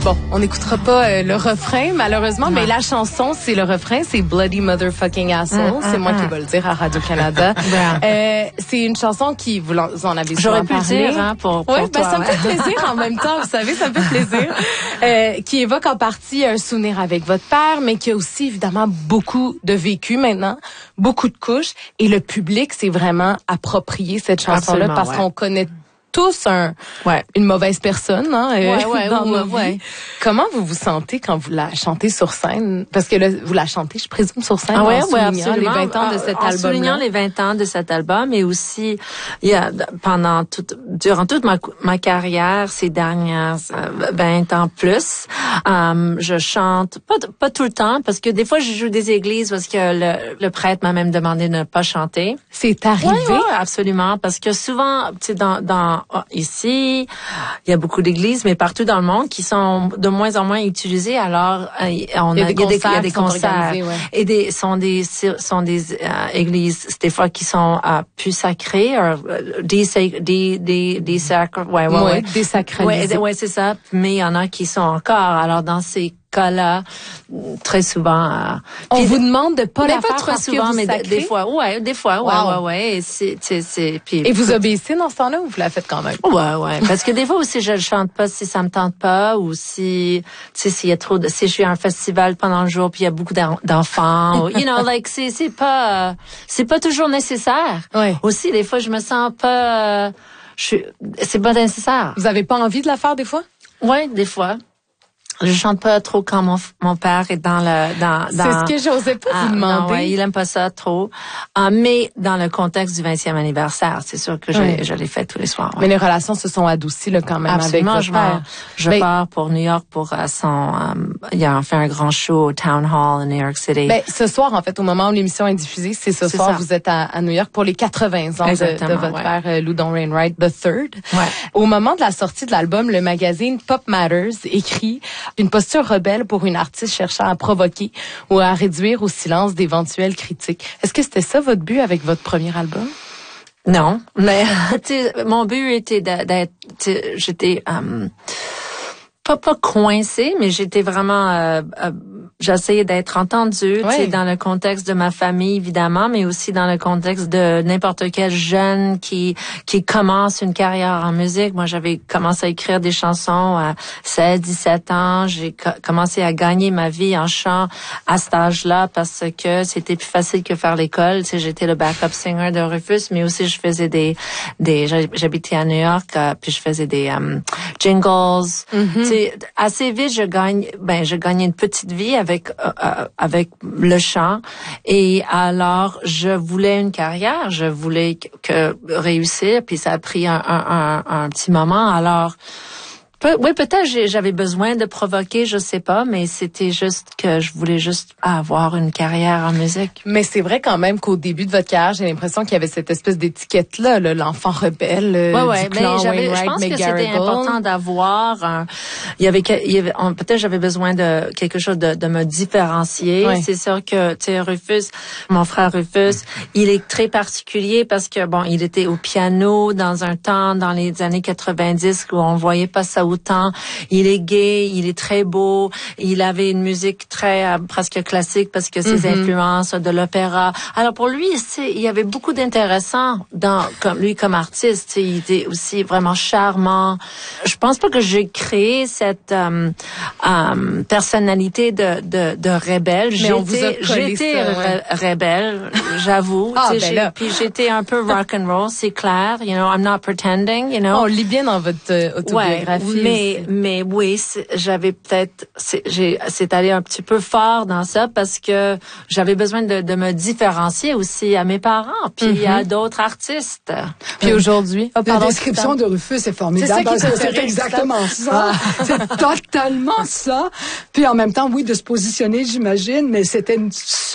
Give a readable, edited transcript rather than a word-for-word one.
Bon, on n'écoutera pas le refrain, malheureusement, mais la chanson, c'est le refrain, c'est Bloody Motherfucking Asshole. C'est moi qui vais le dire à Radio-Canada. C'est une chanson qui, vous en avez souvent parlé. J'aurais pu le dire, pour toi. Ça me ouais. fait plaisir en même temps, vous savez, ça me fait plaisir. Qui évoque en partie un souvenir avec votre père, mais qui a aussi, évidemment, beaucoup de vécu maintenant, beaucoup de couches, et le public s'est vraiment approprié cette chanson-là parce qu'on connaît tous une mauvaise personne dans nos vies. Comment vous vous sentez quand vous la chantez sur scène? Parce que là, vous la chantez, je présume, sur scène en soulignant les 20 ans de cet album-là. En soulignant les 20 ans de cet album, et aussi, durant toute ma carrière, ces dernières 20 ans plus, je chante, pas tout le temps, parce que des fois, je joue des églises parce que le prêtre m'a même demandé de ne pas chanter. C'est arrivé? Oui, absolument, parce que souvent, tu sais, ici, il y a beaucoup d'églises, mais partout dans le monde qui sont de moins en moins utilisées. Alors, il y a des concerts et des églises des fois qui sont plus sacrées, désacralisées. Ouais, c'est ça. Mais il y en a qui sont encore. Alors, dans ces cas-là, très souvent. On vous demande de pas la faire très souvent, mais des fois, ouais. Et vous obéissez dans ce temps-là ou vous la faites quand même? Ouais. Parce que des fois aussi, je le chante pas si ça me tente pas, ou si, tu sais, s'il y a trop si je suis à un festival pendant le jour puis il y a beaucoup d'enfants, ou, c'est pas toujours nécessaire. Ouais. Aussi, des fois, je me sens pas, c'est pas nécessaire. Vous avez pas envie de la faire des fois? Ouais, des fois. Je chante pas trop quand mon père est dans C'est ce que j'osais pas vous demander. Non, il aime pas ça trop. Mais dans le contexte du 20e anniversaire, c'est sûr que je l'ai fait tous les soirs. Ouais. Mais les relations se sont adoucies là quand même. Absolument, avec votre père. Je pars pour New York pour il a fait un grand show au Town Hall à New York City. Ce soir, en fait, au moment où l'émission est diffusée, c'est ce soir, vous êtes à New York pour les 80 ans de votre père, Loudon Wainwright III. Ouais. Au moment de la sortie de l'album, le magazine Pop Matters écrit une posture rebelle pour une artiste cherchant à provoquer ou à réduire au silence d'éventuelles critiques. Est-ce que c'était ça votre but avec votre premier album? Non, mais mon but était j'étais pas coincée, mais j'étais vraiment j'essayais d'être entendue, tu sais, dans le contexte de ma famille évidemment, mais aussi dans le contexte de n'importe quel jeune qui commence une carrière en musique. Moi, j'avais commencé à écrire des chansons à 16, 17 ans. J'ai commencé à gagner ma vie en chant à cet âge-là parce que c'était plus facile que faire l'école. Tu sais, j'étais le backup singer de Rufus, mais aussi je faisais j'habitais à New York, puis je faisais des jingles. Mm-hmm. Tu sais, assez vite, je gagnais une petite vie avec le chant, et alors je voulais une carrière, je voulais réussir, puis ça a pris un petit moment. Alors peut-être j'avais besoin de provoquer, je sais pas, mais c'était juste que je voulais juste avoir une carrière en musique. Mais c'est vrai quand même qu'au début de votre carrière, j'ai l'impression qu'il y avait cette espèce d'étiquette-là, l'enfant rebelle du clan Wainwright, je pense que c'était important d'avoir peut-être j'avais besoin de quelque chose de me différencier. Ouais. C'est sûr que, tu sais, Rufus, mon frère Rufus, il est très particulier parce que, il était au piano dans un temps, dans les années 90, où on voyait pas ça autant. Il est gay, il est très beau, il avait une musique très presque classique parce que ses influences de l'opéra. Alors pour lui, il y avait beaucoup d'intéressant comme artiste. Il était aussi vraiment charmant. Je pense pas que j'ai créé cette personnalité de rebelle. J'étais rebelle, j'avoue. Puis j'étais un peu rock and roll, c'est clair. I'm not pretending. On lit bien dans votre autobiographie. Mais oui, j'avais peut-être, c'est allé un petit peu fort dans ça parce que j'avais besoin de me différencier aussi à mes parents, puis à d'autres artistes. Puis aujourd'hui, la description de Rufus est formidable. C'est exactement ça. C'est totalement ça. Puis en même temps, oui, de se positionner, j'imagine, mais c'était une